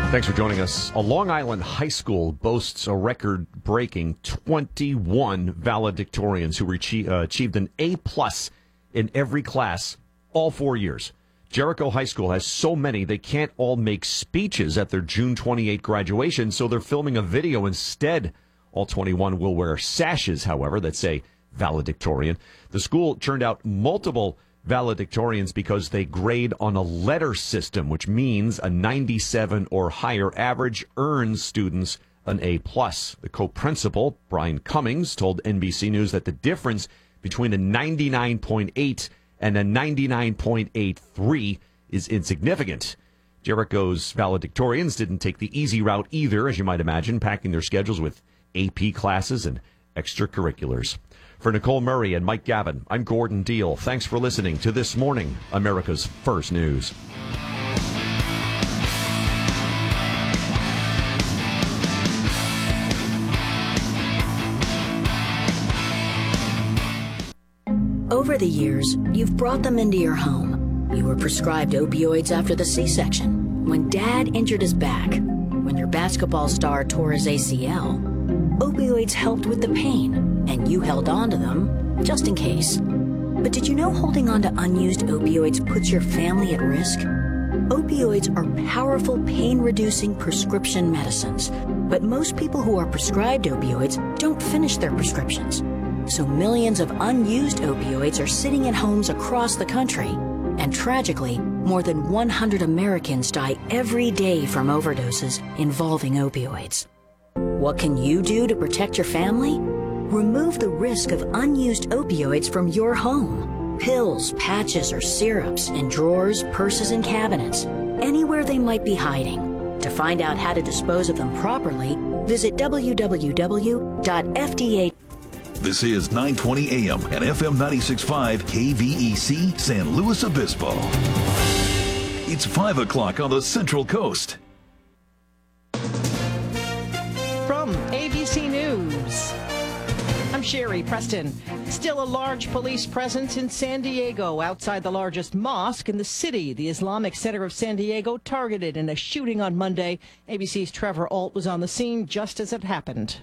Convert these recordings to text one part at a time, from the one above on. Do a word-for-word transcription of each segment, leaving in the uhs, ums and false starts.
Thanks for joining us. A Long Island high school boasts a record-breaking twenty-one valedictorians who rechi- uh, achieved an A plus in every class all four years. Jericho High School has so many they can't all make speeches at their June twenty-eighth graduation, so they're filming a video instead. All twenty-one will wear sashes, however, that say valedictorian. The school churned out multiple valedictorians because they grade on a letter system, which means a ninety-seven or higher average earns students an A plus. The co-principal, Brian Cummings, told N B C News that the difference between a ninety-nine point eight and a ninety-nine point eight three is insignificant. Jericho's valedictorians didn't take the easy route either, as you might imagine, packing their schedules with A P classes and extracurriculars. For Nicole Murray and Mike Gavin, I'm Gordon Deal. Thanks for listening to This Morning, America's First News. Over the years, you've brought them into your home. You were prescribed opioids after the C-section, when Dad injured his back, when your basketball star tore his A C L. Opioids helped with the pain, and you held on to them just in case. But did you know holding on to unused opioids puts your family at risk? Opioids are powerful pain-reducing prescription medicines, but most people who are prescribed opioids don't finish their prescriptions. So millions of unused opioids are sitting in homes across the country. And tragically, more than one hundred Americans die every day from overdoses involving opioids. What can you do to protect your family? Remove the risk of unused opioids from your home. Pills, patches, or syrups in drawers, purses, and cabinets, anywhere they might be hiding. To find out how to dispose of them properly, visit w w w dot f d a. This is nine twenty A M and F M ninety-six point five K V E C San Luis Obispo. It's five o'clock on the Central Coast. From A B C News, I'm Sherry Preston. Still a large police presence in San Diego outside the largest mosque in the city. The Islamic Center of San Diego targeted in a shooting on Monday. A B C's Trevor Ault was on the scene just as it happened.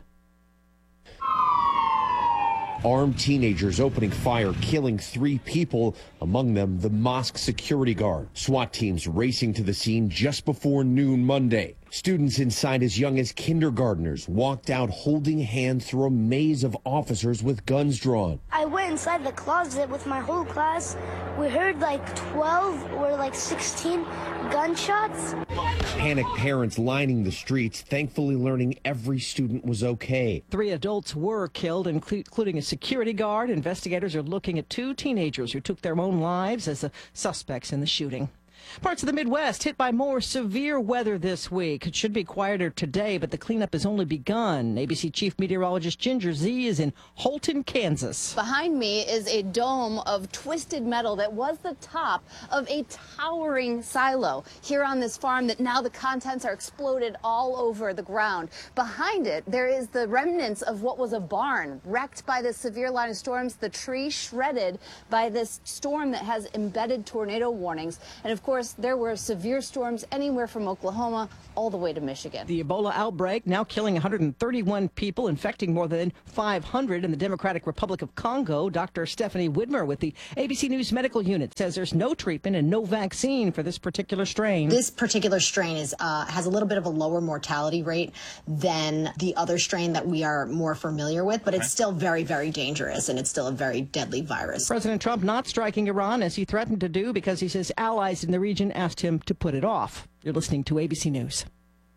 Armed teenagers opening fire, killing three people, among them the mosque security guard. SWAT teams racing to the scene just before noon Monday. Students inside as young as kindergartners walked out holding hands through a maze of officers with guns drawn. I went inside the closet with my whole class. We heard like twelve or like sixteen gunshots. Panicked parents lining the streets, thankfully learning every student was okay. Three adults were killed, including a security guard. Investigators are looking at two teenagers who took their own lives as the suspects in the shooting. Parts of the Midwest hit by more severe weather this week. It should be quieter today, but the cleanup has only begun. A B C Chief Meteorologist Ginger Zee is in Holton, Kansas. Behind me is a dome of twisted metal that was the top of a towering silo here on this farm that now the contents are exploded all over the ground. Behind it, there is the remnants of what was a barn wrecked by the severe line of storms, the tree shredded by this storm that has embedded tornado warnings. And of course, there were severe storms anywhere from Oklahoma all the way to Michigan. The Ebola outbreak now killing one hundred thirty-one people, infecting more than five hundred in the Democratic Republic of Congo. Doctor Stephanie Widmer with the A B C News Medical Unit says there's no treatment and no vaccine for this particular strain. This particular strain is uh, has a little bit of a lower mortality rate than the other strain that we are more familiar with, but it's still very, very dangerous, and it's still a very deadly virus. President Trump not striking Iran as he threatened to do because he says allies in the region asked him to put it off. You're listening to A B C News.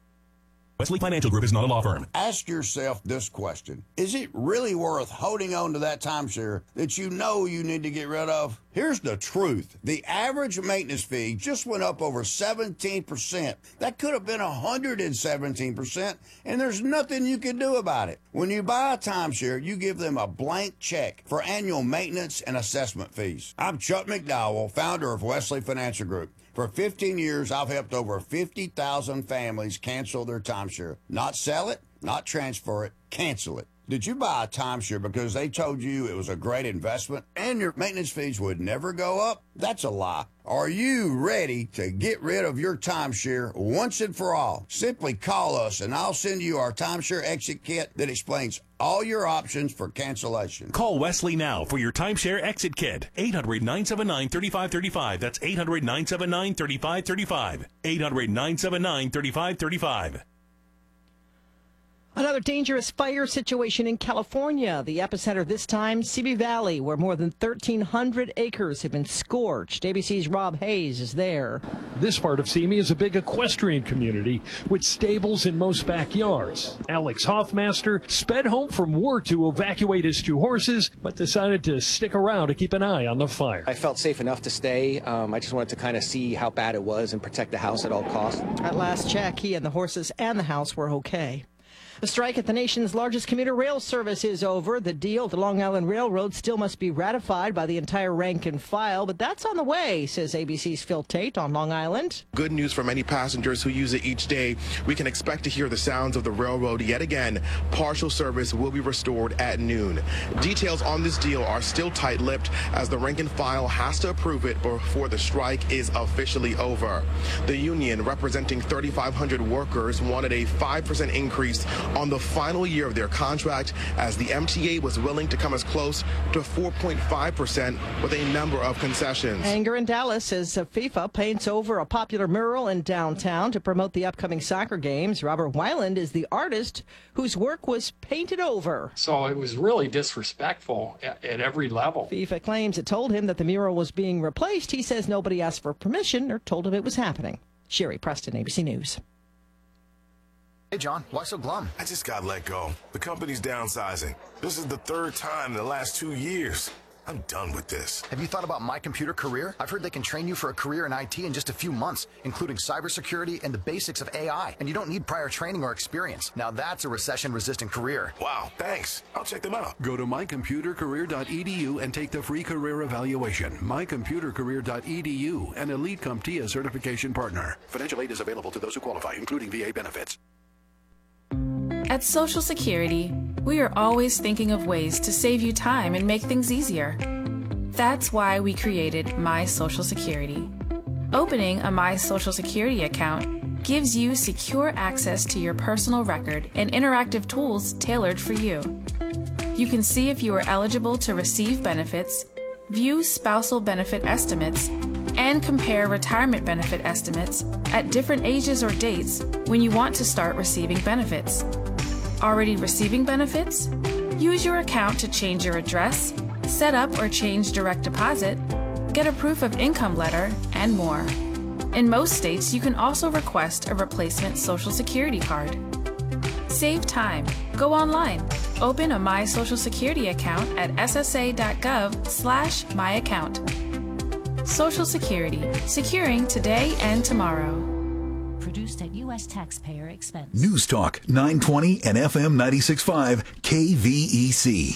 Wesley Financial Group is not a law firm. Ask yourself this question. Is it really worth holding on to that timeshare that you know you need to get rid of? Here's the truth. The average maintenance fee just went up over seventeen percent. That could have been one hundred seventeen percent, and there's nothing you can do about it. When you buy a timeshare, you give them a blank check for annual maintenance and assessment fees. I'm Chuck McDowell, founder of Wesley Financial Group. For fifteen years, I've helped over fifty thousand families cancel their timeshare. Not sell it, not transfer it, cancel it. Did you buy a timeshare because they told you it was a great investment and your maintenance fees would never go up? That's a lie. Are you ready to get rid of your timeshare once and for all? Simply call us and I'll send you our timeshare exit kit that explains all your options for cancellation. Call Wesley now for your timeshare exit kit. eight hundred, nine seven nine, three five three five. That's eight hundred, nine seven nine, three five three five. eight hundred, nine seven nine, three five three five. Another dangerous fire situation in California. The epicenter this time, Simi Valley, where more than thirteen hundred acres have been scorched. A B C's Rob Hayes is there. This part of Simi is a big equestrian community with stables in most backyards. Alex Hoffmaster sped home from work to evacuate his two horses, but decided to stick around to keep an eye on the fire. I felt safe enough to stay. Um, I just wanted to kind of see how bad it was and protect the house at all costs. At last check, he and the horses and the house were okay. The strike at the nation's largest commuter rail service is over. The deal at the Long Island Railroad still must be ratified by the entire rank and file, but that's on the way, says A B C's Phil Tate on Long Island. Good news for many passengers who use it each day. We can expect to hear the sounds of the railroad yet again. Partial service will be restored at noon. Details on this deal are still tight-lipped as the rank and file has to approve it before the strike is officially over. The union, representing thirty-five hundred workers, wanted a five percent increase on the final year of their contract, as the M T A was willing to come as close to four point five percent with a number of concessions. Anger in Dallas as FIFA paints over a popular mural in downtown to promote the upcoming soccer games. Robert Weiland is the artist whose work was painted over. So it was really disrespectful at, at every level. FIFA claims it told him that the mural was being replaced. He says nobody asked for permission or told him it was happening. Sherry Preston, A B C News. Hey, John, why so glum? I just got let go. The company's downsizing. This is the third time in the last two years. I'm done with this. Have you thought about My Computer Career? I've heard they can train you for a career in I T in just a few months, including cybersecurity and the basics of A I. And you don't need prior training or experience. Now that's a recession-resistant career. Wow, thanks. I'll check them out. Go to my computer career dot e d u and take the free career evaluation. my computer career dot e d u, an Elite CompTIA certification partner. Financial aid is available to those who qualify, including V A benefits. At Social Security, we are always thinking of ways to save you time and make things easier. That's why we created My Social Security. Opening a My Social Security account gives you secure access to your personal record and interactive tools tailored for you. You can see if you are eligible to receive benefits, view spousal benefit estimates, and compare retirement benefit estimates at different ages or dates when you want to start receiving benefits. Already receiving benefits? Use your account to change your address, set up or change direct deposit, get a proof of income letter, and more. In most states, you can also request a replacement Social Security card. Save time. Go online. Open a My Social Security account at s s a dot gov slash my account. Social Security, securing today and tomorrow. Produced at U S taxpayer expense. News Talk nine twenty and F M ninety-six point five K V E C.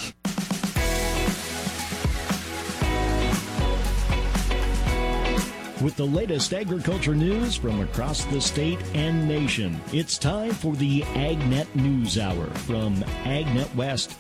With the latest agriculture news from across the state and nation, it's time for the AgNet News Hour from AgNet West.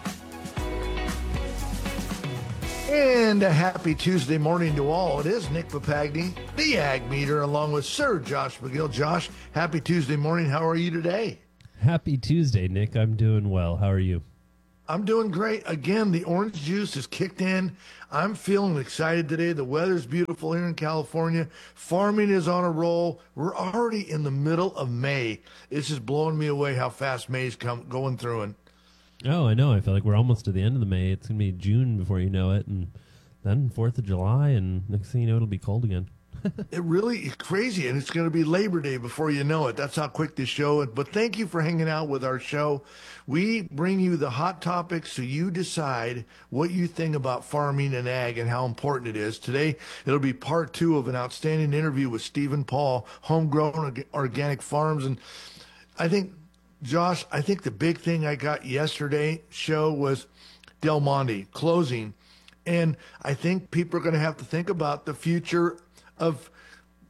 And a happy Tuesday morning to all. It is Nick Papagni, the Ag Meter, along with Sir Josh McGill. Josh, happy Tuesday morning. How are you today? Happy Tuesday, Nick. I'm doing well. How are you? I'm doing great. Again, the orange juice is kicked in. I'm feeling excited today. The weather's beautiful here in California. Farming is on a roll. We're already in the middle of May. It's just blowing me away how fast May's come going through. And Oh, I know. I feel like we're almost to the end of the May. It's going to be June before you know it, and then fourth of July, and next thing you know, it'll be cold again. It really is crazy, and it's going to be Labor Day before you know it. That's how quick this show is. But thank you for hanging out with our show. We bring you the hot topics so you decide what you think about farming and ag and how important it is. Today, it'll be part two of an outstanding interview with Stephen Paul, Homegrown Organic Farms. And I think, Josh, I think the big thing I got yesterday show was Del Monte closing. And I think people are going to have to think about the future of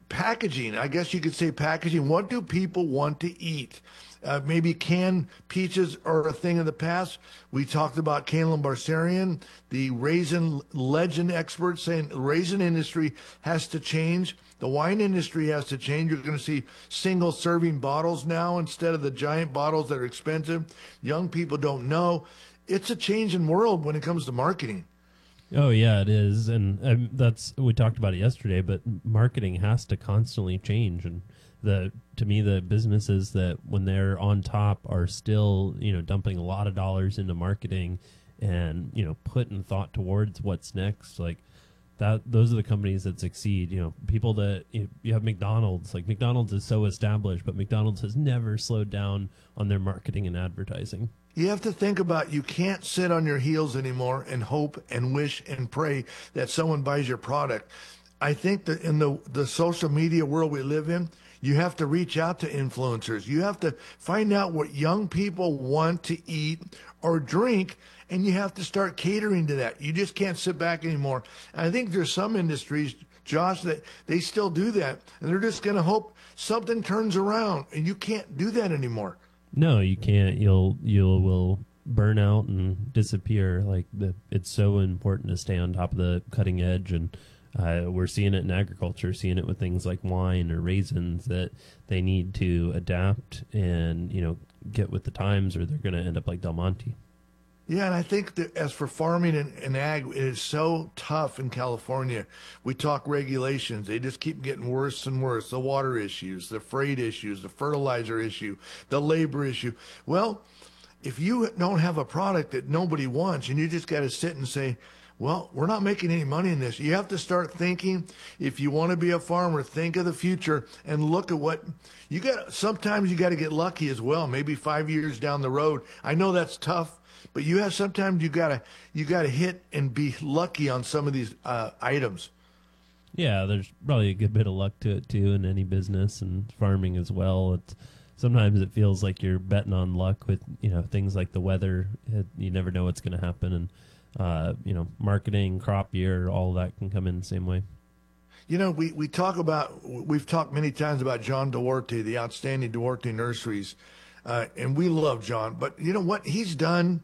packaging. I guess you could say packaging. What do people want to eat? Uh, maybe canned peaches are a thing of the past. We talked about Caleb Barsarian, the raisin legend expert, saying the raisin industry has to change. The wine industry has to change. You're going to see single serving bottles now instead of the giant bottles that are expensive. Young people don't know. It's a changing world when it comes to marketing. Oh yeah, it is, and um, that's we talked about it yesterday. But marketing has to constantly change, and the to me the businesses that when they're on top are still you know dumping a lot of dollars into marketing, and you know putting thought towards what's next. Like that, those are the companies that succeed. You know, people that you, you have McDonald's. Like McDonald's is so established, but McDonald's has never slowed down on their marketing and advertising. You have to think about you can't sit on your heels anymore and hope and wish and pray that someone buys your product. I think that in the, the social media world we live in, you have to reach out to influencers. You have to find out what young people want to eat or drink, and you have to start catering to that. You just can't sit back anymore. And I think there's some industries, Josh, that they still do that, and they're just going to hope something turns around, and you can't do that anymore. No, you can't. You'll you'll will burn out and disappear. Like the, it's so important to stay on top of the cutting edge, and uh, we're seeing it in agriculture, seeing it with things like wine or raisins that they need to adapt and you know get with the times, or they're going to end up like Del Monte. Yeah, and I think that as for farming and, and ag, it is so tough in California. We talk regulations. They just keep getting worse and worse. The water issues, the freight issues, the fertilizer issue, the labor issue. Well, if you don't have a product that nobody wants and you just got to sit and say, well, we're not making any money in this. You have to start thinking, if you want to be a farmer, think of the future and look at what you got. Sometimes you got to get lucky as well, maybe five years down the road. I know that's tough. But you have sometimes you gotta you gotta hit and be lucky on some of these uh, items. Yeah, there's probably a good bit of luck to it too in any business and farming as well. It's sometimes it feels like you're betting on luck with you know things like the weather. It, you never know what's going to happen, and uh, you know marketing, crop year, all of that can come in the same way. You know, we we talk about we've talked many times about John Duarte, the outstanding Duarte Nurseries. Uh, and we love John, but you know what he's done?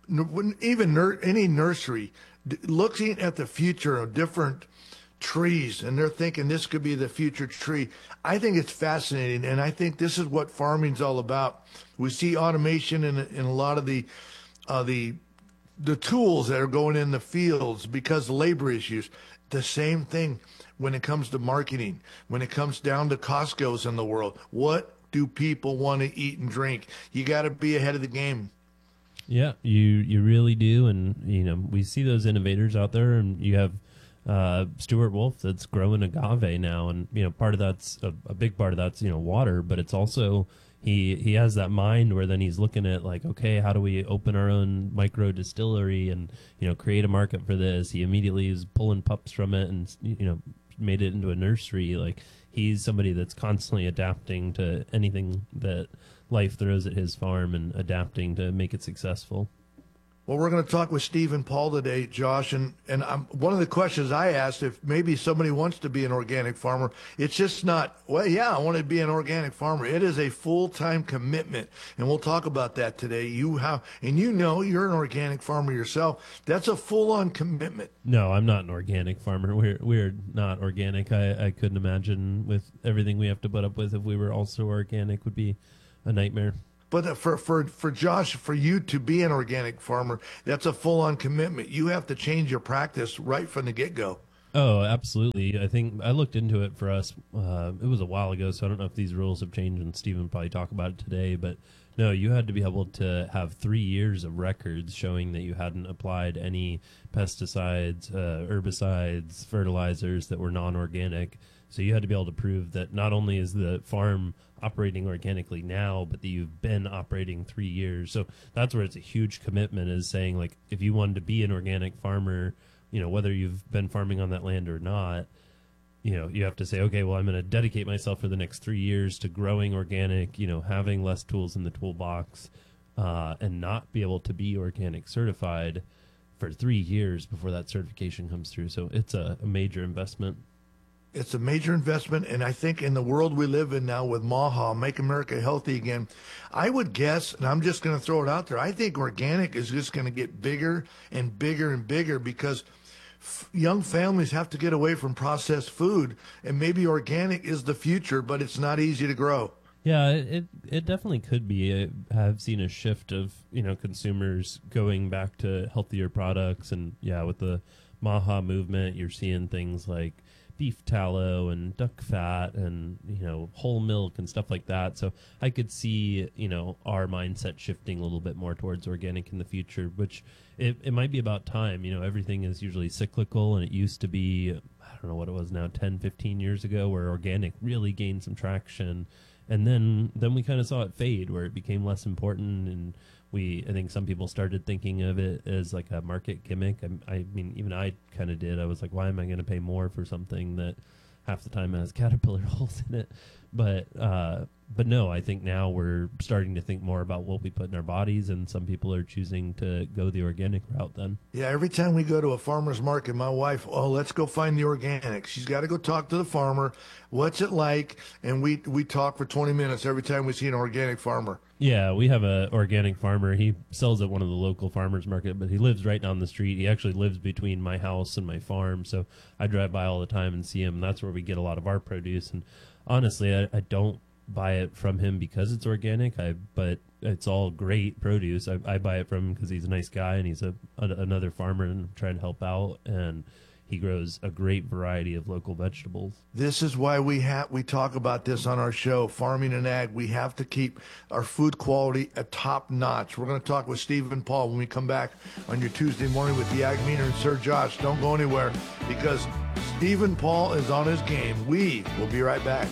Even nur- any nursery d- looking at the future of different trees, and they're thinking this could be the future tree. I think it's fascinating, and I think this is what farming's all about. We see automation in, in a lot of the uh, the the tools that are going in the fields because of labor issues. The same thing when it comes to marketing, when it comes down to Costco's in the world. What do people want to eat and drink? You got to be ahead of the game. Yeah, you you really do, and you know we see those innovators out there, and you have uh, Stuart Wolf that's growing agave now, and you know part of that's a, a big part of that's you know water, but it's also he he has that mind where then he's looking at like, okay, how do we open our own micro distillery and you know create a market for this? He immediately is pulling pups from it and you know made it into a nursery. Like he's somebody that's constantly adapting to anything that life throws at his farm and adapting to make it successful. Well, we're going to talk with Stephen Paul today, Josh, and, and I'm, one of the questions I asked, if maybe somebody wants to be an organic farmer, it's just not, well, yeah, I want to be an organic farmer. It is a full-time commitment, and we'll talk about that today. You have, and you know you're an organic farmer yourself. That's a full-on commitment. No, I'm not an organic farmer. We're we're not organic. I, I couldn't imagine with everything we have to put up with if we were also organic would be a nightmare. But for, for, for Josh, for you to be an organic farmer, that's a full-on commitment. You have to change your practice right from the get-go. Oh, absolutely. I think I looked into it for us. Uh, it was a while ago, so I don't know if these rules have changed, and Stephen will probably talk about it today. But no, you had to be able to have three years of records showing that you hadn't applied any pesticides, uh, herbicides, fertilizers that were non-organic. So you had to be able to prove that not only is the farm operating organically now, but that you've been operating three years. So that's where it's a huge commitment, is saying, like, if you wanted to be an organic farmer, you know, whether you've been farming on that land or not, you know, you have to say, okay, well, I'm going to dedicate myself for the next three years to growing organic, you know, having less tools in the toolbox, uh, and not be able to be organic certified for three years before that certification comes through. So it's a, a major investment. It's a major investment, and I think in the world we live in now with MAHA, Make America Healthy Again, I would guess, and I'm just going to throw it out there, I think organic is just going to get bigger and bigger and bigger because f- young families have to get away from processed food, and maybe organic is the future, but it's not easy to grow. Yeah, it it definitely could be. I have seen a shift of, you know, consumers going back to healthier products, and yeah, with the MAHA movement, you're seeing things like beef tallow and duck fat and, you know, whole milk and stuff like that. So I could see, you know, our mindset shifting a little bit more towards organic in the future, which it, it might be about time. You know, everything is usually cyclical, and it used to be, I don't know what it was now, ten, fifteen years ago, where organic really gained some traction. And then, then we kind of saw it fade, where it became less important, and we, I think some people started thinking of it as like a market gimmick. I, I mean, even I kind of did. I was like, why am I going to pay more for something that half the time has caterpillar holes in it? But, uh, but no, I think now we're starting to think more about what we put in our bodies, and some people are choosing to go the organic route then. Yeah, every time we go to a farmer's market, my wife, oh, let's go find the organic. She's got to go talk to the farmer. What's it like? And we, we talk for twenty minutes every time we see an organic farmer. Yeah, we have a organic farmer. He sells at one of the local farmers market, but he lives right down the street. He actually lives between my house and my farm, so I drive by all the time and see him. That's where we get a lot of our produce. And honestly, I, I don't buy it from him because it's organic, I but it's all great produce. I, I buy it from him because he's a nice guy, and he's a, a another farmer, and I'm trying to help out, and he grows a great variety of local vegetables. This is why we have we talk about this on our show, Farming and Ag. We have to keep our food quality at top notch. We're going to talk with Stephen Paul when we come back on your Tuesday morning with the Ag Meter and Sir Josh. Don't go anywhere, because Stephen Paul is on his game. We will be right back.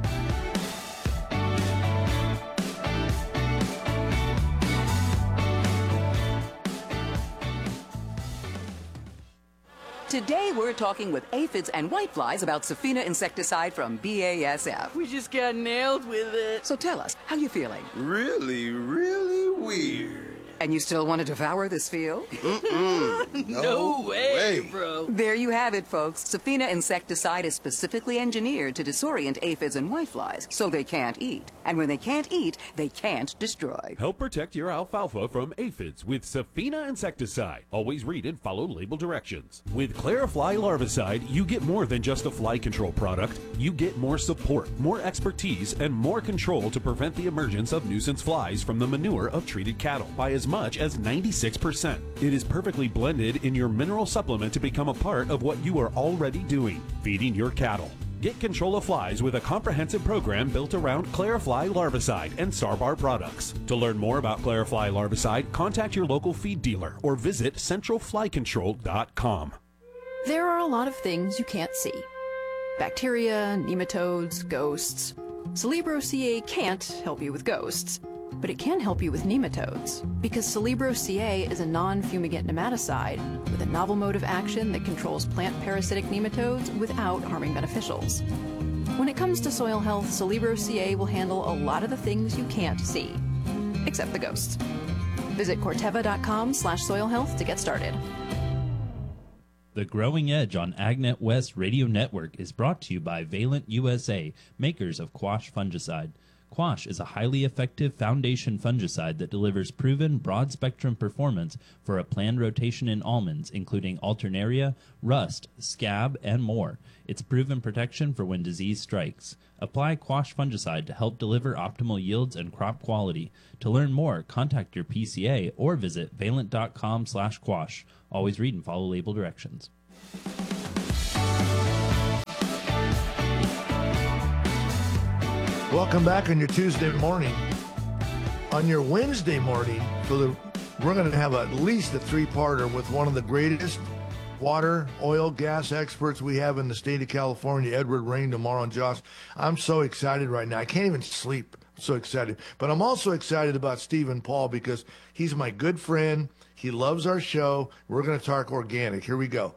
Today we're talking with aphids and whiteflies about Safina insecticide from B A S F. We just got nailed with it. So tell us, how you feeling? Really, really weird. And you still want to devour this field? Mm-mm. No, no way, way, bro. There you have it, folks. Safina insecticide is specifically engineered to disorient aphids and whiteflies, so they can't eat. And when they can't eat, they can't destroy. Help protect your alfalfa from aphids with Safina insecticide. Always read and follow label directions. With Clarifly larvicide, you get more than just a fly control product. You get more support, more expertise, and more control to prevent the emergence of nuisance flies from the manure of treated cattle by as much as ninety-six percent. It is perfectly blended in your mineral supplement to become a part of what you are already doing, feeding your cattle. Get control of flies with a comprehensive program built around Clarifly larvicide and Sarbar products. To learn more about Clarifly larvicide, contact your local feed dealer or visit central fly control dot com. There are a lot of things you can't see. Bacteria, nematodes, ghosts. Celebro C A can't help you with ghosts, but it can help you with nematodes, because Celebro C A is a non-fumigant nematicide with a novel mode of action that controls plant parasitic nematodes without harming beneficials. When it comes to soil health, Celebro C A will handle a lot of the things you can't see, except the ghosts. Visit Corteva dot com slash soil health to get started. The Growing Edge on AgNet West Radio Network is brought to you by Valent U S A, makers of Quash fungicide. Quash is a highly effective foundation fungicide that delivers proven broad-spectrum performance for a planned rotation in almonds, including alternaria, rust, scab, and more. It's proven protection for when disease strikes. Apply Quash fungicide to help deliver optimal yields and crop quality. To learn more, contact your P C A or visit valent dot com slash quash. Always read and follow label directions. Welcome back on your Tuesday morning. On your Wednesday morning, for the, we're going to have at least a three-parter with one of the greatest water, oil, gas experts we have in the state of California, Edward Rain, tomorrow on Josh. I'm so excited right now. I can't even sleep. I'm so excited. But I'm also excited about Stephen Paul because he's my good friend. He loves our show. We're going to talk organic. Here we go.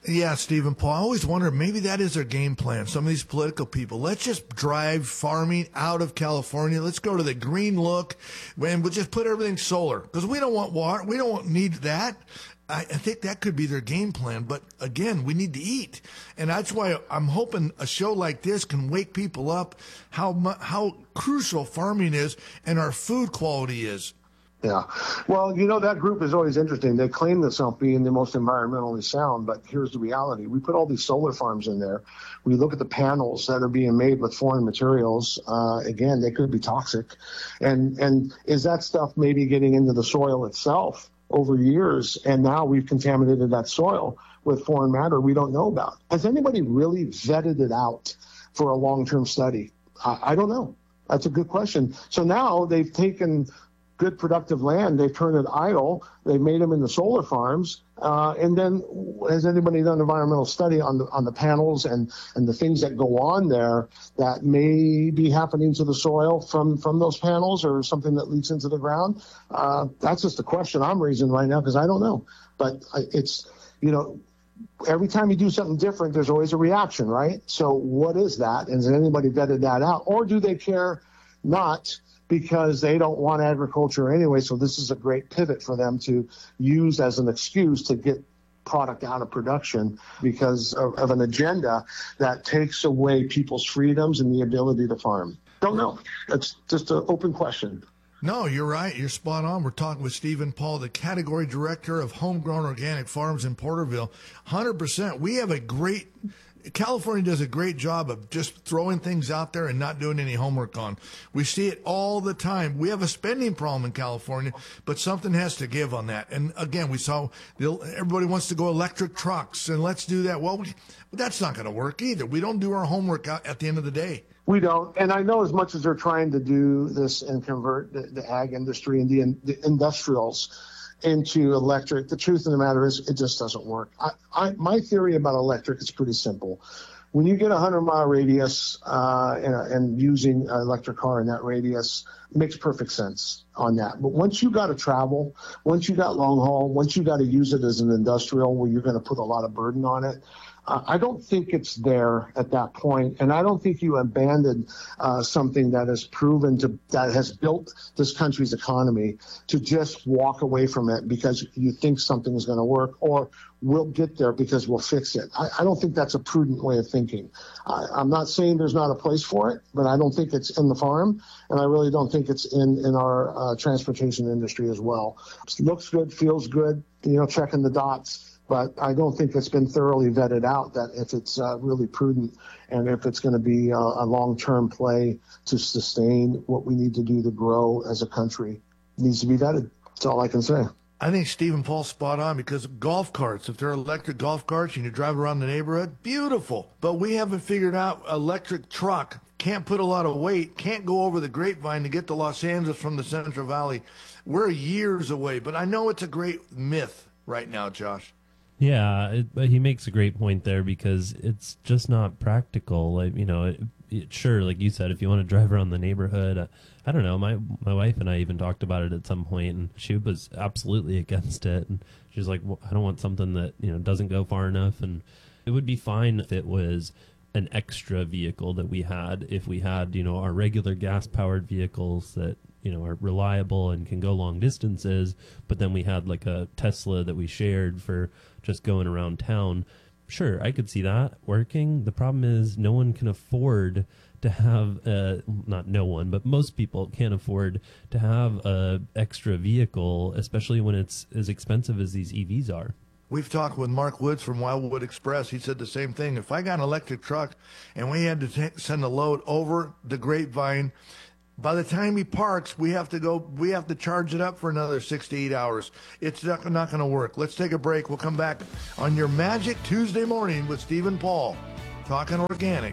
Yeah, Stephen Paul. I always wonder, maybe that is their game plan. Some of these political people. Let's just drive farming out of California. Let's go to the green look, and we'll just put everything solar because we don't want water. We don't want, need that. I, I think that could be their game plan. But again, we need to eat, and that's why I'm hoping a show like this can wake people up how mu- how crucial farming is and our food quality is. Yeah. Well, you know, that group is always interesting. They claim themselves being the most environmentally sound, but here's the reality. We put all these solar farms in there. We look at the panels that are being made with foreign materials. Uh, again, they could be toxic. And, and is that stuff maybe getting into the soil itself over years? And now we've contaminated that soil with foreign matter we don't know about. Has anybody really vetted it out for a long-term study? I, I don't know. That's a good question. So now they've taken good productive land, they've turned it idle, they've made them into solar farms, uh, and then has anybody done an environmental study on the on the panels and, and the things that go on there that may be happening to the soil from, from those panels or something that leaks into the ground? Uh, that's just a question I'm raising right now because I don't know. But it's, you know, every time you do something different, there's always a reaction, right? So what is that? And has anybody vetted that out? Or do they care not because they don't want agriculture anyway, so this is a great pivot for them to use as an excuse to get product out of production because of, of an agenda that takes away people's freedoms and the ability to farm. Don't know. It's just an open question. No, you're right. You're spot on. We're talking with Stephen Paul, the category director of Homegrown Organic Farms in Porterville. one hundred percent. We have a great... California does a great job of just throwing things out there and not doing any homework on. We see it all the time. We have a spending problem in California, but something has to give on that. And again, we saw the, everybody wants to go electric trucks, and let's do that. Well, we, that's not going to work either. We don't do our homework out at the end of the day. We don't. And I know as much as they're trying to do this and convert the, the ag industry and the, the industrials into electric, the truth of the matter is it just doesn't work. I, I, my theory about electric is pretty simple. When you get a hundred mile radius uh, and, and using an electric car in that radius, it makes perfect sense on that. But once you got to travel, once you got long haul, once you got to use it as an industrial where you're going to put a lot of burden on it, Uh, I don't think it's there at that point, and I don't think you abandon uh, something that has proven to that has built this country's economy to just walk away from it because you think something is going to work, or we'll get there because we'll fix it. I, I don't think that's a prudent way of thinking. I, I'm not saying there's not a place for it, but I don't think it's in the farm, and I really don't think it's in in our uh, transportation industry as well. It looks good, feels good, you know, checking the dots. But I don't think it's been thoroughly vetted out that if it's uh, really prudent and if it's going to be a, a long-term play to sustain what we need to do to grow as a country, it needs to be vetted. That's all I can say. I think Stephen Paul's spot on because golf carts, if they're electric golf carts and you drive around the neighborhood, beautiful. But we haven't figured out electric truck, can't put a lot of weight, can't go over the grapevine to get to Los Angeles from the Central Valley. We're years away, but I know it's a great myth right now, Josh. Yeah, it, but he makes a great point there because it's just not practical. Like, you know, it, it, sure, like you said, if you want to drive around the neighborhood, uh, I don't know. My my wife and I even talked about it at some point, and she was absolutely against it. And she's like, well, I don't want something that, you know, doesn't go far enough. And it would be fine if it was an extra vehicle that we had, if we had, you know, our regular gas-powered vehicles that, you know, are reliable and can go long distances, but then we had like a Tesla that we shared for just going around town. Sure, I could see that working. The problem is no one can afford to have, uh, not no one, but most people can't afford to have a extra vehicle, especially when it's as expensive as these E Vs are. We've talked with Mark Woods from Wildwood Express. He said the same thing. If I got an electric truck and we had to t- send a load over the grapevine, by the time he parks, we have to go, we have to charge it up for another six to eight hours. It's not, not going to work. Let's take a break. We'll come back on your Magic Tuesday morning with Stephen Paul, talking organic.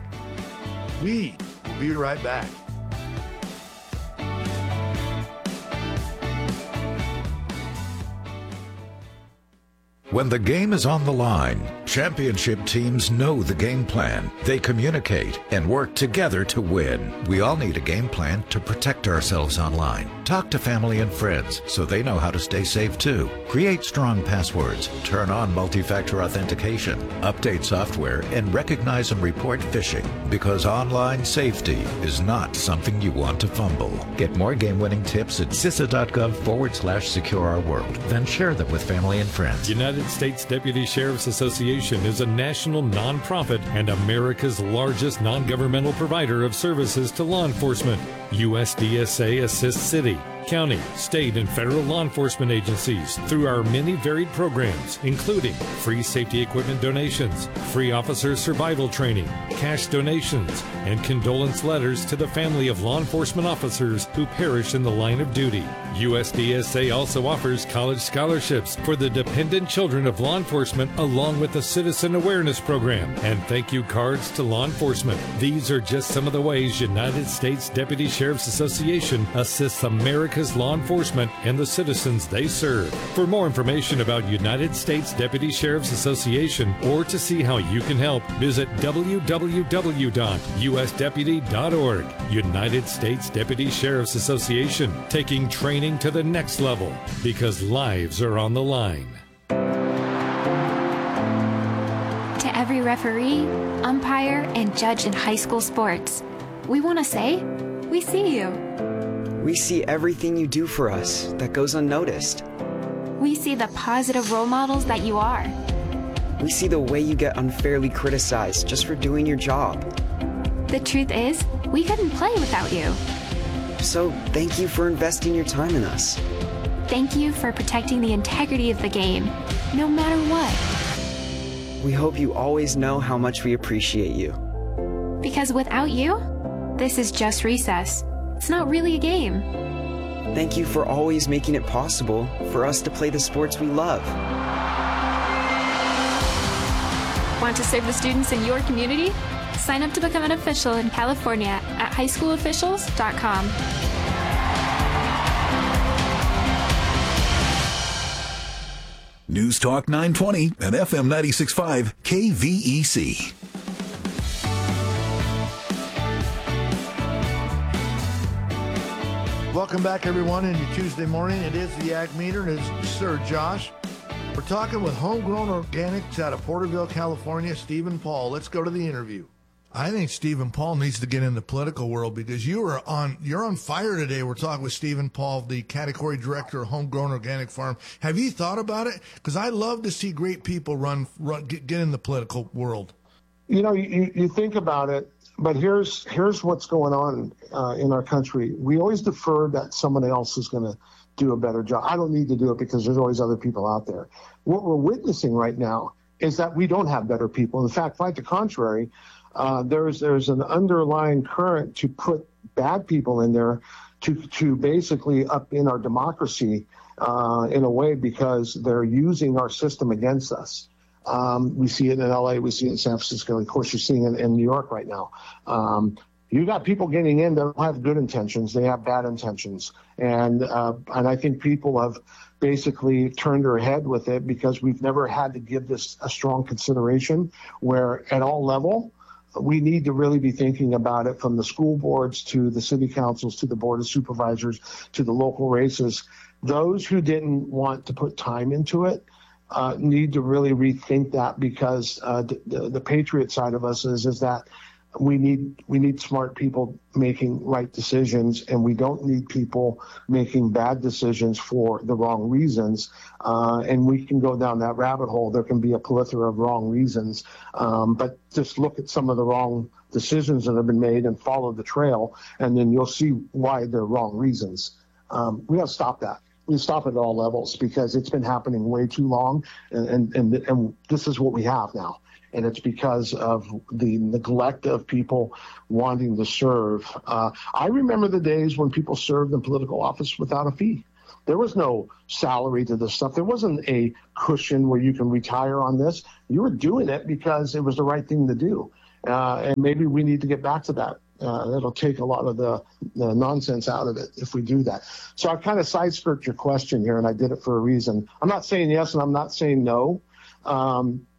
We will be right back. When the game is on the line, Championship teams know the game plan. They communicate and work together to win. We all need a game plan to protect ourselves online. Talk to family and friends so they know how to stay safe too. Create strong passwords. Turn on multi-factor authentication. Update software and recognize and report phishing, because online safety is not something you want to fumble. Get more game-winning tips at C I S A dot gov forward slash secure our world. Then share them with family and friends. United States Deputy Sheriff's Association is a national nonprofit and America's largest non-governmental provider of services to law enforcement. U S D S A assists city, county, state, and federal law enforcement agencies through our many varied programs, including free safety equipment donations, free officer survival training, cash donations, and condolence letters to the family of law enforcement officers who perish in the line of duty. U S D S A also offers college scholarships for the dependent children of law enforcement, along with a citizen awareness program and thank you cards to law enforcement. These are just some of the ways United States Deputy Sheriff's Association assists America's law enforcement and the citizens they serve. For more information about United States Deputy Sheriff's Association or to see how you can help, visit w w w dot u s deputy dot org. United States Deputy Sheriff's Association, taking training to the next level because lives are on the line. To every referee, umpire, and judge in high school sports, we want to say, we see you. We see everything you do for us that goes unnoticed. We see the positive role models that you are. We see the way you get unfairly criticized just for doing your job. The truth is, we couldn't play without you. So thank you for investing your time in us. Thank you for protecting the integrity of the game, no matter what. We hope you always know how much we appreciate you. Because without you, this is just recess. It's not really a game. Thank you for always making it possible for us to play the sports we love. Want to serve the students in your community? Sign up to become an official in California at high school officials dot com. News Talk nine twenty and F M ninety-six point five K V E C. Welcome back, everyone, in your Tuesday morning. It is the Ag Meter, and it's Sir Josh. We're talking with Homegrown Organics out of Porterville, California, Stephen Paul. Let's go to the interview. I think Stephen Paul needs to get in the political world because you are on you're on fire today. We're talking with Stephen Paul, the category director of Homegrown Organic Farm. Have you thought about it? Because I love to see great people run, run get, get in the political world. You know, you, you think about it, but here's here's what's going on uh, in our country. We always defer that someone else is going to do a better job. I don't need to do it because there's always other people out there. What we're witnessing right now is that we don't have better people. In fact, quite the contrary. Uh, there's there's an underlying current to put bad people in there to to basically up in our democracy uh, in a way because they're using our system against us. Um, we see it in L A, we see it in San Francisco, of course you're seeing it in New York right now. Um, you got people getting in that don't have good intentions, they have bad intentions. And uh, and I think people have basically turned their head with it because we've never had to give this a strong consideration where at all level, we need to really be thinking about it from the school boards to the city councils to the board of supervisors to the local races. Those who didn't want to put time into it uh, need to really rethink that because uh, the, the, the patriot side of us is, is that we need we need smart people making right decisions, and we don't need people making bad decisions for the wrong reasons. Uh, and we can go down that rabbit hole. There can be a plethora of wrong reasons, um, but just look at some of the wrong decisions that have been made and follow the trail, and then you'll see why they're wrong reasons. Um, we got to stop that. We stop it at all levels because it's been happening way too long, and and and, and this is what we have now. And it's because of the neglect of people wanting to serve. Uh, I remember the days when people served in political office without a fee. There was no salary to this stuff. There wasn't a cushion where you can retire on this. You were doing it because it was the right thing to do. Uh, and maybe we need to get back to that. Uh, that'll take a lot of the, the nonsense out of it if we do that. So I kind of side-skirt your question here, and I did it for a reason. I'm not saying yes and I'm not saying no. Um,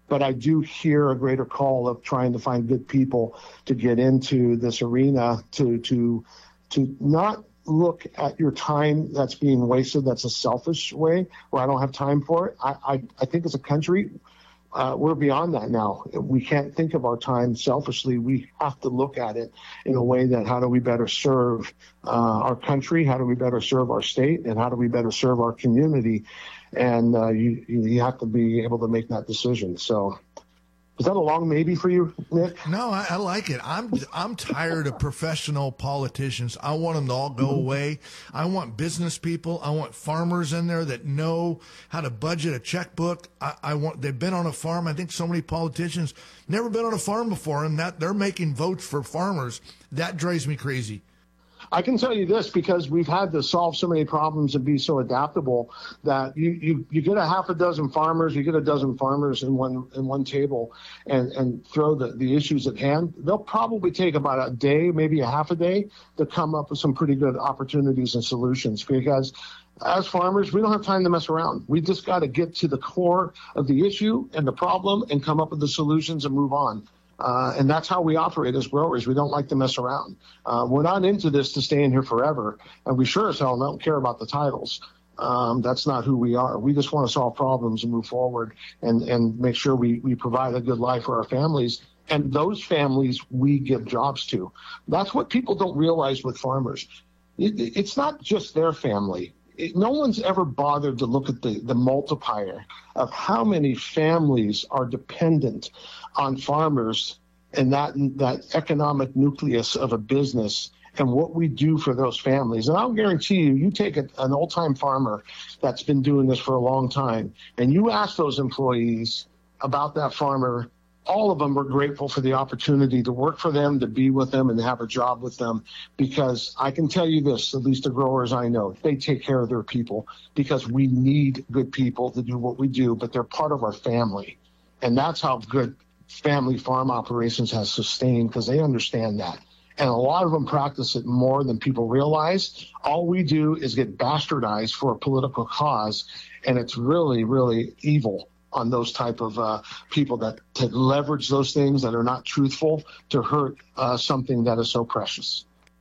but I do hear a greater call of trying to find good people to get into this arena to to to not look at your time that's being wasted. That's a selfish way where I don't have time for it. I, I, I think as a country, uh, we're beyond that now. We can't think of our time selfishly. We have to look at it in a way that how do we better serve uh, our country? How do we better serve our state? And how do we better serve our community? And uh, you, you have to be able to make that decision. So is that a long maybe for you, Nick? No, I, I like it. I'm I'm tired of professional politicians. I want them to all go away. I want business people. I want farmers in there that know how to budget a checkbook. I, I want they've been on a farm. I think so many politicians never been on a farm before, and that they're making votes for farmers. That drives me crazy. I can tell you this because we've had to solve so many problems and be so adaptable that you, you, you get a half a dozen farmers, you get a dozen farmers in one in one table and, and throw the, the issues at hand. They'll probably take about a day, maybe a half a day to come up with some pretty good opportunities and solutions because as farmers, we don't have time to mess around. We just got to get to the core of the issue and the problem and come up with the solutions and move on. Uh, and that's how we operate as growers. We don't like to mess around. Uh, we're not into this to stay in here forever, and we sure as hell don't care about the titles. Um, that's not who we are. We just want to solve problems and move forward and, and make sure we, we provide a good life for our families. And those families we give jobs to. That's what people don't realize with farmers. It, it's not just their family. It, no one's ever bothered to look at the, the multiplier of how many families are dependent on farmers and that that economic nucleus of a business and what we do for those families. And I'll guarantee you, you take a, an old-time farmer that's been doing this for a long time, and you ask those employees about that farmer, all of them were grateful for the opportunity to work for them, to be with them, and to have a job with them. Because I can tell you this, at least the growers I know, they take care of their people because we need good people to do what we do, but they're part of our family. And that's how good family farm operations has sustained because they understand that. And a lot of them practice it more than people realize. All we do is get bastardized for a political cause, and it's really, really evil on those type of uh, people that to leverage those things that are not truthful to hurt uh, something that is so precious.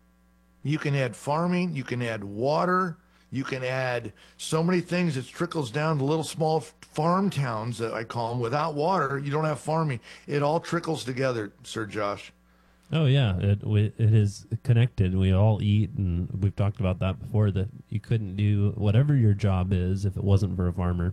You can add farming, you can add water, you can add so many things. It trickles down to little small farm towns, that I call them. Without water, you don't have farming. It all trickles together, Sir Josh. Oh, yeah, it it is connected. We all eat, and we've talked about that before, that you couldn't do whatever your job is if it wasn't for a farmer.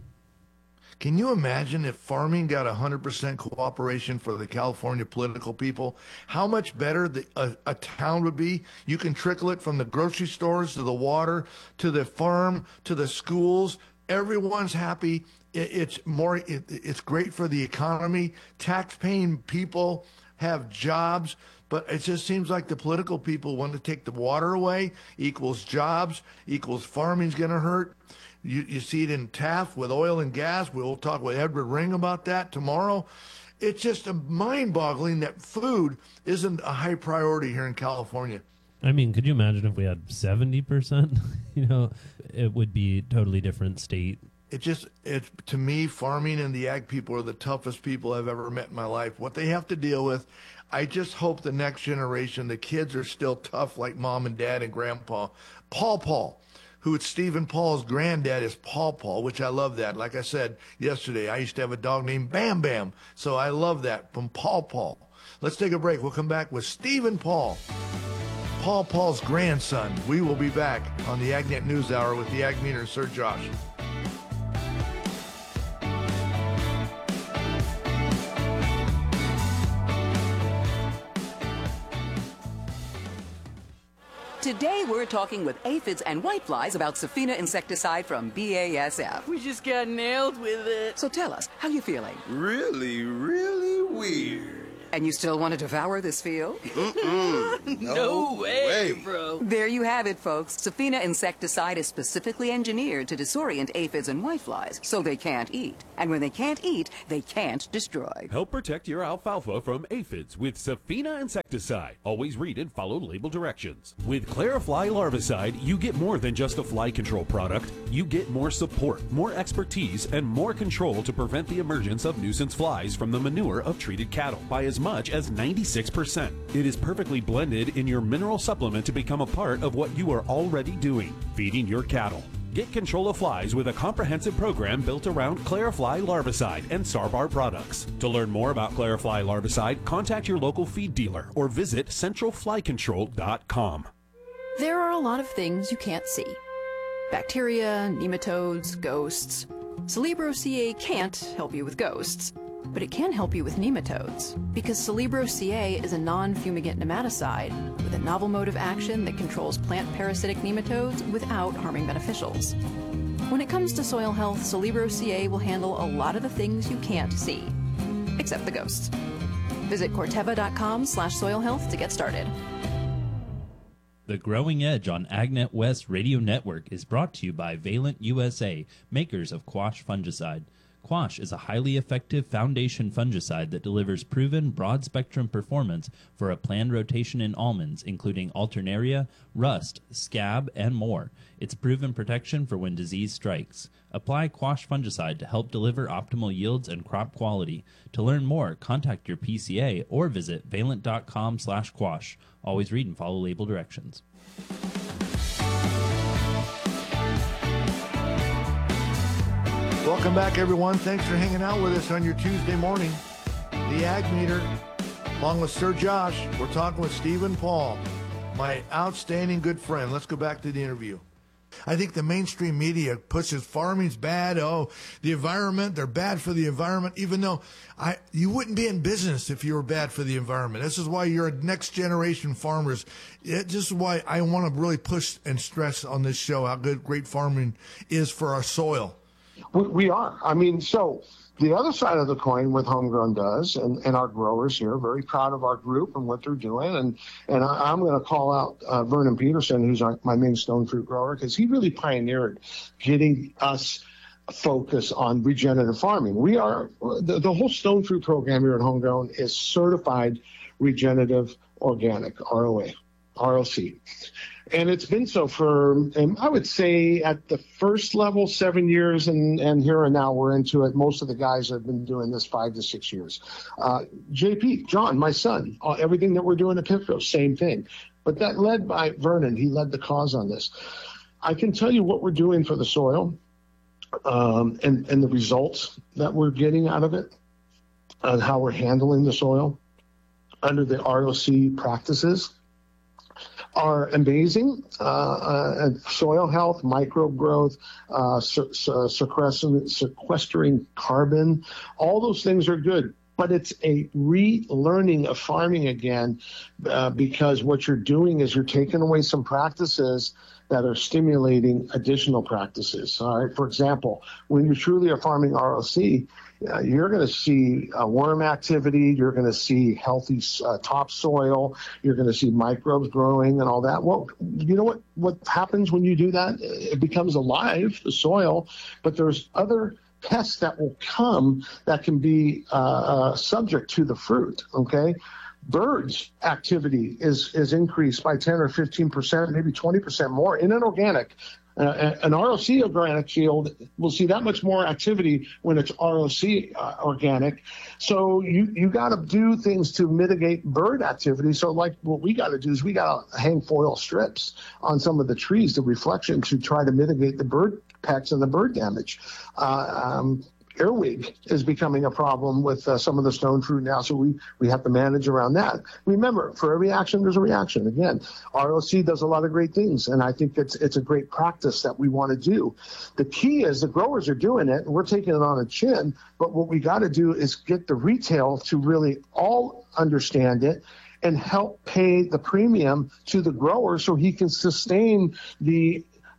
Can you imagine if farming got one hundred percent cooperation for the California political people? How much better the, a, a town would be? You can trickle it from the grocery stores to the water, to the farm, to the schools. Everyone's happy. It, it's more. It, it's great for the economy. Tax-paying people have jobs. But it just seems like the political people want to take the water away, equals jobs, equals farming's going to hurt. You, you see it in Taft with oil and gas. We'll talk with Edward Ring about that tomorrow. It's just mind-boggling that food isn't a high priority here in California. I mean, could you imagine if we had seventy percent? You know, it would be a totally different state. It just, it, to me, farming and the ag people are the toughest people I've ever met in my life. What they have to deal with, I just hope the next generation, the kids are still tough like mom and dad and grandpa. Paul Paul, who is Stephen Paul's granddad, is Paul Paul, which I love that. Like I said yesterday, I used to have a dog named Bam Bam, so I love that from Paul Paul. Let's take a break. We'll come back with Stephen Paul, Paul Paul's grandson. We will be back on the AgNet News Hour with the Ag Meter, Sir Josh. Today we're talking with aphids and whiteflies about Safina insecticide from B A S F. We just got nailed with it. So tell us, how you feeling? Really, really weird. And you still want to devour this field? Mm-mm. No, No way, way, bro. There you have it, folks. Safina insecticide is specifically engineered to disorient aphids and whiteflies, so they can't eat. And when they can't eat, they can't destroy. Help protect your alfalfa from aphids with Safina insecticide. Always read and follow label directions. With Clarifly larvicide, you get more than just a fly control product. You get more support, more expertise, and more control to prevent the emergence of nuisance flies from the manure of treated cattle by as much as ninety-six percent. It is perfectly blended in your mineral supplement to become a part of what you are already doing, feeding your cattle. Get control of flies with a comprehensive program built around Clarifly larvicide and Sarbar products. To learn more about Clarifly larvicide, contact your local feed dealer or visit central fly control dot com. There are a lot of things you can't see. Bacteria, nematodes, ghosts. Celebro C A can't help you with ghosts, but it can help you with nematodes, because Celebro C A is a non-fumigant nematicide with a novel mode of action that controls plant parasitic nematodes without harming beneficials. When it comes to soil health, Celebro C A will handle a lot of the things you can't see, except the ghosts. Visit corteva dot com slash soil health to get started. The Growing Edge on AgNet West Radio Network is brought to you by Valent U S A, makers of Quash fungicide. Quash is a highly effective foundation fungicide that delivers proven broad-spectrum performance for a planned rotation in almonds, including alternaria, rust, scab, and more. It's proven protection for when disease strikes. Apply Quash fungicide to help deliver optimal yields and crop quality. To learn more, contact your P C A or visit valent dot com slash quash. Always read and follow label directions. Welcome back, everyone. Thanks for hanging out with us on your Tuesday morning. The Ag Meter, along with Sir Josh. We're talking with Stephen Paul, my outstanding good friend. Let's go back to the interview. I think the mainstream media pushes farming's bad. Oh, the environment, they're bad for the environment, even though I you wouldn't be in business if you were bad for the environment. This is why you're next generation farmers. It, this is why I want to really push and stress on this show how good great farming is for our soil. We, we are. I mean, so the other side of the coin with Homegrown does, and, and our growers here, very proud of our group and what they're doing. And, and I, I'm going to call out uh, Vernon Peterson, who's our, my main stone fruit grower, because he really pioneered getting us focus on regenerative farming. We are, the, the whole stone fruit program here at Homegrown is certified regenerative organic, R O A, R O C. And it's been so for, um, I would say, at the first level, seven years, and, and here and now we're into it. Most of the guys have been doing this five to six years. Uh, J P, John, my son, uh, everything that we're doing at Pipco, same thing. But that led by Vernon. He led the cause on this. I can tell you what we're doing for the soil um, and, and the results that we're getting out of it and how we're handling the soil under the R O C practices are amazing. Uh, uh, soil health, microbe growth, uh, se- se- sequestering, sequestering carbon, all those things are good. But it's a relearning of farming again, uh, because what you're doing is you're taking away some practices that are stimulating additional practices. All right. For example, when you truly are farming R O C, uh, you're going to see uh, worm activity. You're going to see healthy uh, topsoil. You're going to see microbes growing and all that. Well, you know what, what happens when you do that? It becomes alive, the soil, but there's other pests that will come that can be uh, uh, subject to the fruit. Okay. Birds activity is, is increased by ten or fifteen percent, maybe twenty percent more in an organic. Uh, an R O C organic field will see that much more activity when it's R O C uh, organic. So you, you got to do things to mitigate bird activity. So like what we got to do is we got to hang foil strips on some of the trees, the reflection, to try to mitigate the bird pecks and the bird damage. Uh, um, Earwig is becoming a problem with uh, some of the stone fruit now, so we, we have to manage around that. Remember, for every action, there's a reaction. Again, R O C does a lot of great things, and I think it's it's a great practice that we want to do. The key is the growers are doing it, and we're taking it on a chin, but what we got to do is get the retail to really all understand it and help pay the premium to the grower so he can sustain the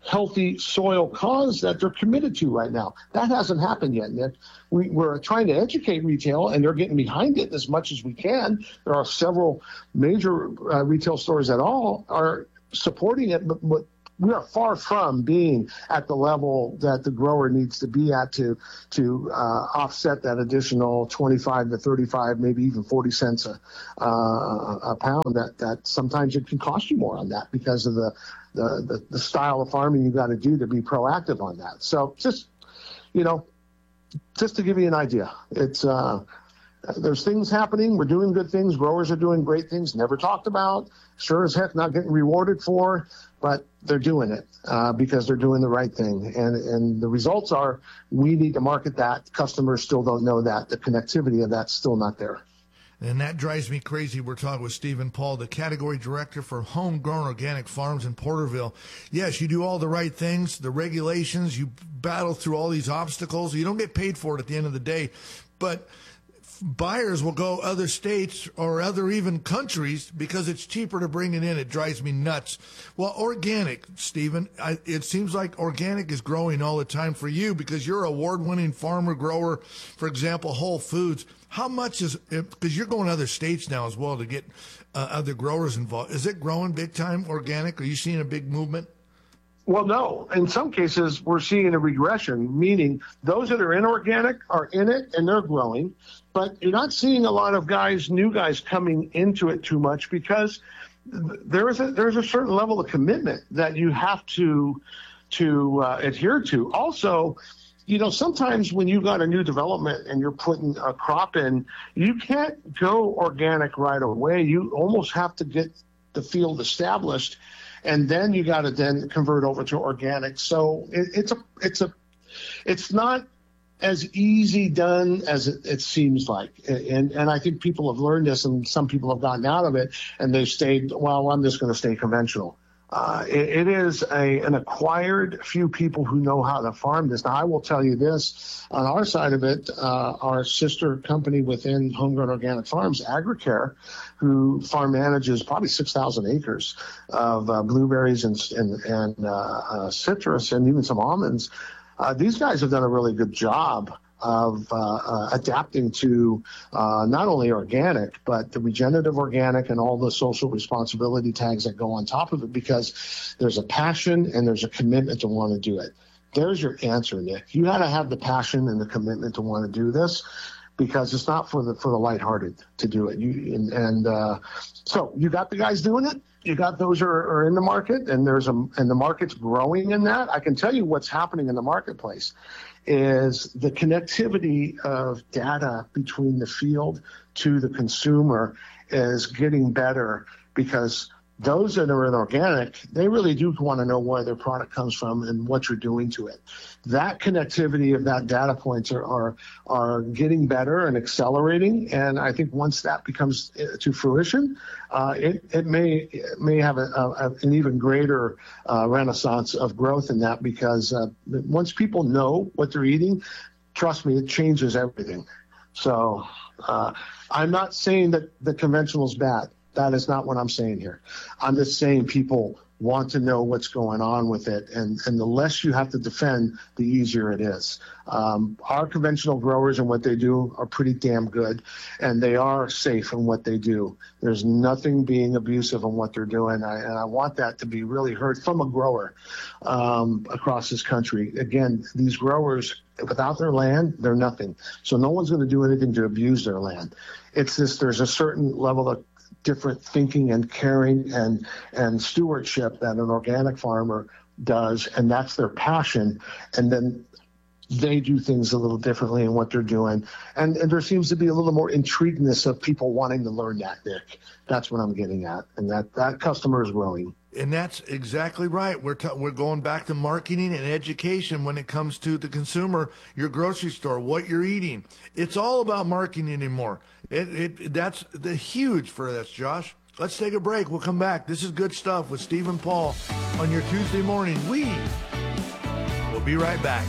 healthy soil cause that they're committed to right now. That hasn't happened yet, Nick. We, we're trying to educate retail, and they're getting behind it as much as we can. There are several major uh, retail stores that all are supporting it, but, but we are far from being at the level that the grower needs to be at to to uh, offset that additional twenty-five to thirty-five, maybe even forty cents a, uh, a pound. That that sometimes it can cost you more on that because of the the, the, the style of farming you got to do to be proactive on that. So just you know, just to give you an idea, it's. Uh, There's things happening. We're doing good things. Growers are doing great things, never talked about, sure as heck not getting rewarded for, but they're doing it uh, because they're doing the right thing. And, and the results are we need to market that. Customers still don't know that. The connectivity of that's still not there. And that drives me crazy. We're talking with Stephen Paul, the category director for Homegrown Organic Farms in Porterville. Yes, you do all the right things, the regulations, you battle through all these obstacles. You don't get paid for it at the end of the day, but buyers will go other states or other even countries because it's cheaper to bring it in. It drives me nuts. Well, organic, Stephen, I, it seems like organic is growing all the time for you because you're an award-winning farmer, grower, for example, Whole Foods. How much is it, because you're going to other states now as well to get uh, other growers involved. Is it growing big time organic? Are you seeing a big movement? Well, no. In some cases, we're seeing a regression, meaning those that are in organic are in it and they're growing, but you're not seeing a lot of guys, new guys coming into it too much because there is a there's a certain level of commitment that you have to to uh, adhere to. Also, you know, sometimes when you got a new development and you're putting a crop in, you can't go organic right away. You almost have to get the field established. And then you got to then convert over to organic. So it, it's a, it's a, it's not as easy done as it, it seems like. And and I think people have learned this, and some people have gotten out of it, and they've stayed. Well, I'm just going to stay conventional. Uh, it, it is a an acquired few people who know how to farm this. Now, I will tell you this: on our side of it, uh, our sister company within Homegrown Organic Farms, AgriCare, who farm manages probably six thousand acres of uh, blueberries and and, and uh, uh, citrus and even some almonds. Uh, these guys have done a really good job of uh, uh, adapting to uh, not only organic, but the regenerative organic and all the social responsibility tags that go on top of it, because there's a passion and there's a commitment to want to do it. There's your answer, Nick. You got to have the passion and the commitment to want to do this, because it's not for the for the lighthearted to do it. You and, and uh, so you got the guys doing it. You got those who are, are in the market, and there's a and the market's growing in that. I can tell you what's happening in the marketplace is the connectivity of data between the field to the consumer is getting better, because those that are in organic, they really do want to know where their product comes from and what you're doing to it. That connectivity of that data points are are, are getting better and accelerating. And I think once that becomes to fruition, uh, it, it may it may have a, a, an even greater uh, renaissance of growth in that, because uh, once people know what they're eating, trust me, it changes everything. So uh, I'm not saying that the conventional is bad. That is not what I'm saying here. I'm just saying people want to know what's going on with it, and, and the less you have to defend, the easier it is. Um, our conventional growers and what they do are pretty damn good, and they are safe in what they do. There's nothing being abusive in what they're doing, I, and I want that to be really heard from a grower um, across this country. Again, these growers, without their land, they're nothing. So no one's going to do anything to abuse their land. It's just there's a certain level of different thinking and caring and and stewardship that an organic farmer does, and that's their passion. And then they do things a little differently in what they're doing, and, and there seems to be a little more intrigueness of people wanting to learn that, Nick. That's what I'm getting at, and that that customer is growing. And that's exactly right. We're t- we're going back to marketing and education when it comes to the consumer, your grocery store, what you're eating. It's all about marketing anymore. It, it that's the huge for this, Josh. Let's take a break. We'll come back. This is Good Stuff with Stephen Paul on your Tuesday morning. We will be right back.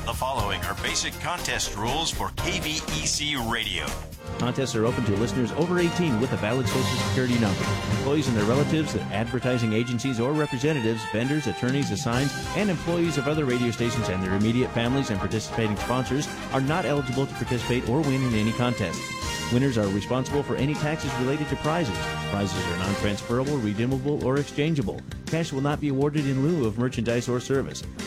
The following are basic contest rules for K V E C Radio. Contests are open to listeners over eighteen with a valid Social Security number. Employees and their relatives, advertising agencies or representatives, vendors, attorneys, assigns, and employees of other radio stations and their immediate families and participating sponsors are not eligible to participate or win in any contest. Winners are responsible for any taxes related to prizes. Prizes are non-transferable, redeemable, or exchangeable. Cash will not be awarded in lieu of merchandise or service.